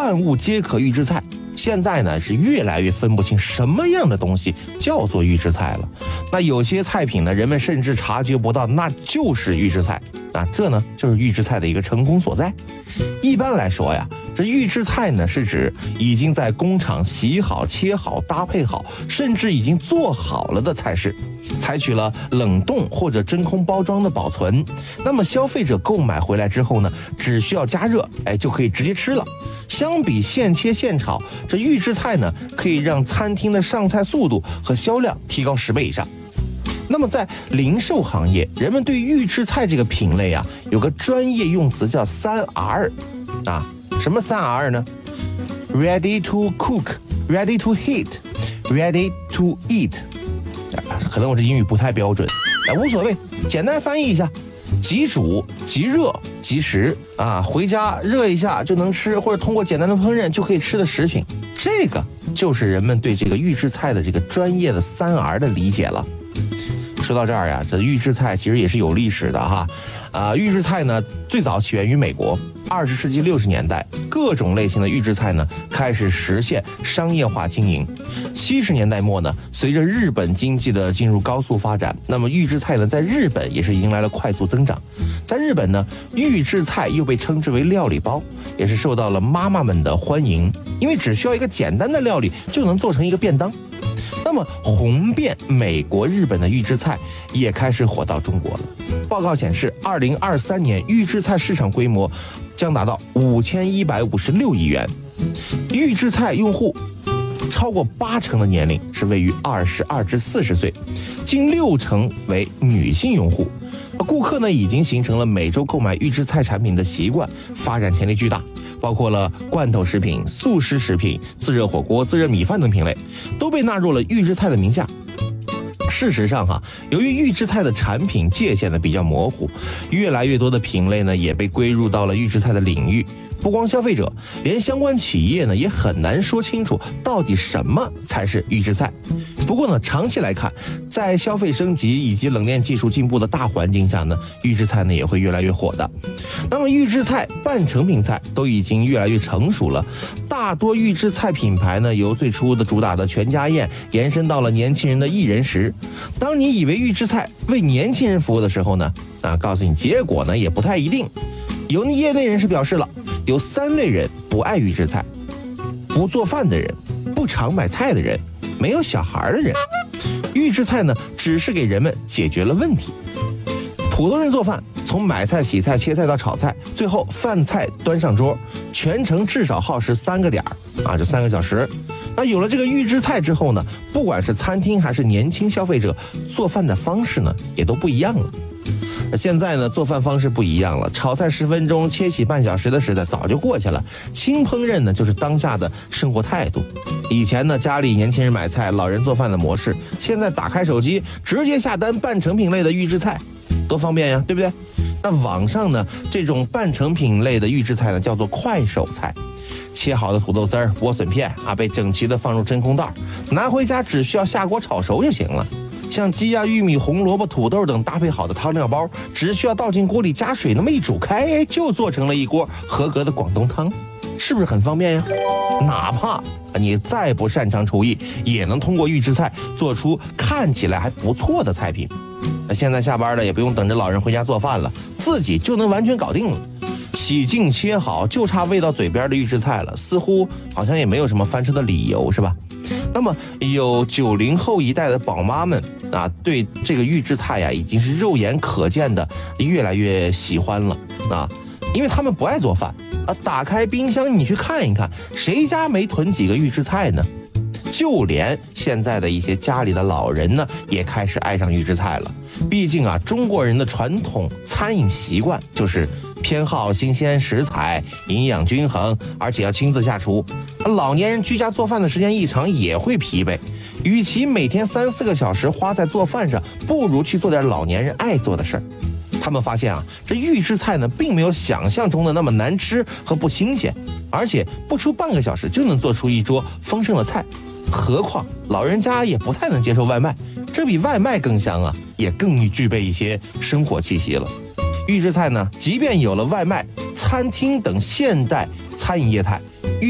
万物皆可预制菜。现在呢是越来越分不清什么样的东西叫做预制菜了。那有些菜品呢，人们甚至察觉不到那就是预制菜。这呢就是预制菜的一个成功所在。一般来说呀，这预制菜呢是指已经在工厂洗好、切好、搭配好，甚至已经做好了的菜式，采取了冷冻或者真空包装的保存。那么消费者购买回来之后呢，只需要加热，就可以直接吃了。相比现切现炒，这预制菜呢可以让餐厅的上菜速度和销量提高10倍以上。那么在零售行业，人们对预制菜这个品类有个专业用词叫3R。什么3R 呢？ Ready to cook, Ready to heat, Ready to eat。可能我这英语不太标准，无所谓，简单翻译一下：即煮、即热、即食回家热一下就能吃，或者通过简单的烹饪就可以吃的食品。这个就是人们对这个预制菜的这个专业的3R 的理解了。说到这儿这预制菜其实也是有历史的哈。预制菜呢最早起源于美国，20世纪60年代，各种类型的预制菜呢开始实现商业化经营。70年代末呢，随着日本经济的进入高速发展，那么预制菜呢在日本也是迎来了快速增长。在日本呢，预制菜又被称之为料理包，也是受到了妈妈们的欢迎，因为只需要一个简单的料理就能做成一个便当。那么红遍美国、日本的预制菜也开始火到中国了。报告显示，2023年预制菜市场规模将达到5156亿元。预制菜用户超过80%的年龄是位于22至40岁，近60%为女性用户。顾客呢已经形成了每周购买预制菜产品的习惯，发展潜力巨大。包括了罐头食品、速食食品、自热火锅、自热米饭等品类，都被纳入了预制菜的名下。事实上由于预制菜的产品界限呢比较模糊，越来越多的品类呢也被归入到了预制菜的领域。不光消费者，连相关企业呢也很难说清楚到底什么才是预制菜。不过呢，长期来看，在消费升级以及冷链技术进步的大环境下呢，预制菜呢也会越来越火的。那么预制菜、半成品菜都已经越来越成熟了。大多预制菜品牌呢，由最初的主打的全家宴，延伸到了年轻人的一人食。当你以为预制菜为年轻人服务的时候呢，告诉你结果呢也不太一定。有业内人士表示了，有3类人不爱预制菜：不做饭的人、不常买菜的人、没有小孩的人。预制菜呢，只是给人们解决了问题。普通人做饭，从买菜、洗菜、切菜到炒菜，最后饭菜端上桌，全程至少耗时3个点就3个小时。那有了这个预制菜之后呢，不管是餐厅还是年轻消费者，做饭的方式呢也都不一样了。现在呢，做饭方式不一样了，炒菜10分钟，切洗半小时的时代早就过去了。轻烹饪呢，就是当下的生活态度。以前呢，家里年轻人买菜，老人做饭的模式，现在打开手机，直接下单半成品类的预制菜，多方便呀，对不对？那网上呢，这种半成品类的预制菜呢，叫做快手菜。切好的土豆丝儿、莴笋片被整齐的放入真空袋，拿回家只需要下锅炒熟就行了。像鸡玉米、红萝卜、土豆等搭配好的汤料包，只需要倒进锅里加水，那么一煮开，就做成了一锅合格的广东汤，是不是很方便呀？哪怕你再不擅长厨艺，也能通过预制菜做出看起来还不错的菜品。那现在下班了，也不用等着老人回家做饭了，自己就能完全搞定了。洗净切好，就差喂到嘴边的预制菜了，似乎好像也没有什么翻车的理由，是吧？那么有90后一代的宝妈们对这个预制菜已经是肉眼可见的越来越喜欢了因为他们不爱做饭打开冰箱你去看一看，谁家没囤几个预制菜呢？就连现在的一些家里的老人呢，也开始爱上预制菜了。毕竟中国人的传统餐饮习惯就是偏好新鲜食材，营养均衡，而且要亲自下厨。老年人居家做饭的时间一长也会疲惫，与其每天3-4个小时花在做饭上，不如去做点老年人爱做的事儿。他们发现这预制菜呢，并没有想象中的那么难吃和不新鲜，而且不出半个小时就能做出一桌丰盛的菜。何况老人家也不太能接受外卖，这比外卖更香也更具备一些生活气息了。预制菜呢，即便有了外卖、餐厅等现代餐饮业态，